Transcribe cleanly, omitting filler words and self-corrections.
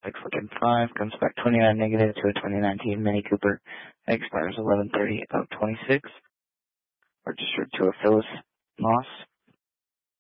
Looks looking 5, comes back 29 negative to a 2019 Mini Cooper. Expires 11/30 of 26. Registered to a Phyllis Moss.